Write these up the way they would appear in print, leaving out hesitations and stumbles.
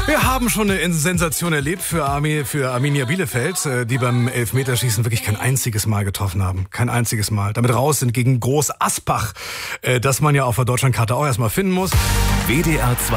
Wir haben schon eine Sensation erlebt für Arminia Bielefeld, die beim Elfmeterschießen wirklich kein einziges Mal getroffen haben. Kein einziges Mal. Damit raus sind gegen Groß Aspach, das man ja auf der Deutschlandkarte auch erstmal finden muss. WDR 2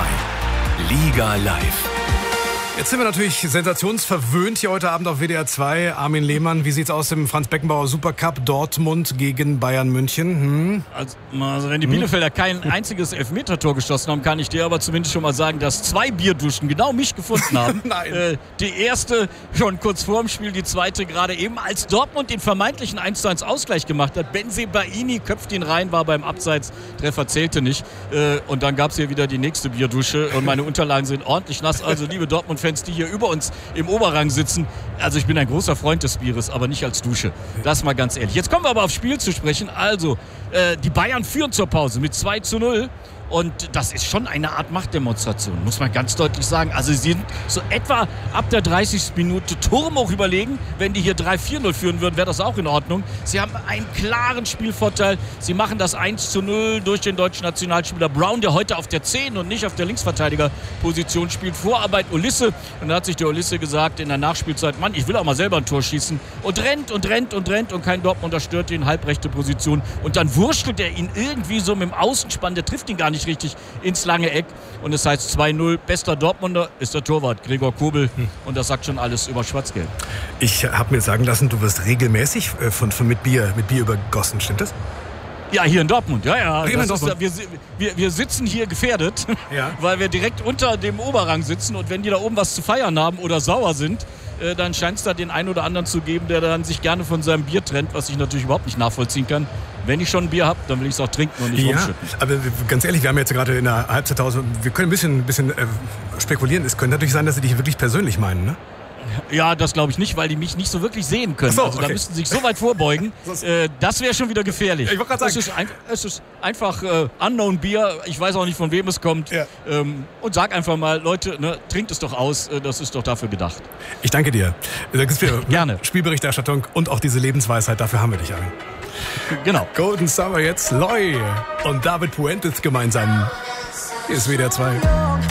Liga Live. Jetzt sind wir natürlich sensationsverwöhnt hier heute Abend auf WDR 2. Armin Lehmann, wie sieht's aus im Franz-Beckenbauer Supercup? Dortmund gegen Bayern München. Also wenn die Bielefelder kein einziges Elfmetertor geschossen haben, kann ich dir aber zumindest schon mal sagen, dass 2 Bierduschen genau mich gefunden haben. Nein. Die erste schon kurz vorm Spiel, die zweite gerade eben, als Dortmund den vermeintlichen 1:1 Ausgleich gemacht hat. Bensebaini köpft ihn rein, war beim Abseits, Treffer zählte nicht. Und dann gab's hier wieder die nächste Bierdusche und meine Unterlagen sind ordentlich nass. Also liebe Dortmund-Fans, die hier über uns im Oberrang sitzen. Also ich bin ein großer Freund des Bieres, aber nicht als Dusche. Das mal ganz ehrlich. Jetzt kommen wir aber aufs Spiel zu sprechen. Also, die Bayern führen zur Pause mit 2:0. Und das ist schon eine Art Machtdemonstration, muss man ganz deutlich sagen. Also sie sind so etwa ab der 30. Minute turmhoch überlegen. Wenn die hier 3-4-0 führen würden, wäre das auch in Ordnung. Sie haben einen klaren Spielvorteil. Sie machen das 1:0 durch den deutschen Nationalspieler Brown, der heute auf der 10 und nicht auf der Linksverteidigerposition spielt. Vorarbeit Olisse. Und dann hat sich der Olisse gesagt in der Nachspielzeit, Mann, ich will auch mal selber ein Tor schießen. Und rennt und kein Dortmunder stört ihn, halbrechte Position. Und dann wurschtelt er ihn irgendwie so mit dem Außenspann, der trifft ihn gar nicht richtig ins lange Eck. Und es heißt 2:0. Bester Dortmunder ist der Torwart Gregor Kobel. Und das sagt schon alles über Schwarz-Gelb. Ich habe mir sagen lassen, du wirst regelmäßig mit Bier übergossen, stimmt das? Ja, hier in Dortmund. Ja. Dortmund. Wir sitzen hier gefährdet, ja, weil wir direkt unter dem Oberrang sitzen. Und wenn die da oben was zu feiern haben oder sauer sind, dann scheint es da den einen oder anderen zu geben, der dann sich gerne von seinem Bier trennt, was ich natürlich überhaupt nicht nachvollziehen kann. Wenn ich schon ein Bier habe, dann will ich es auch trinken und nicht rumschütten. Aber ganz ehrlich, wir haben jetzt gerade in der Halbzeitpause, wir können ein bisschen spekulieren. Es könnte natürlich sein, dass sie dich wirklich persönlich meinen, ne? Ja, das glaube ich nicht, weil die mich nicht so wirklich sehen können. So, also da okay. müssten sie sich so weit vorbeugen. Das wäre schon wieder gefährlich. Ich wollte gerade sagen. Es ist einfach Unknown Bier. Ich weiß auch nicht, von wem es kommt. Ja. Und sag einfach mal, Leute, ne, trinkt es doch aus. Das ist doch dafür gedacht. Ich danke dir. Gerne. Spielberichterstattung und auch diese Lebensweisheit, dafür haben wir dich, Armin. Genau. Golden Summer jetzt Loy und David Puentes gemeinsam. Hier ist WDR 2.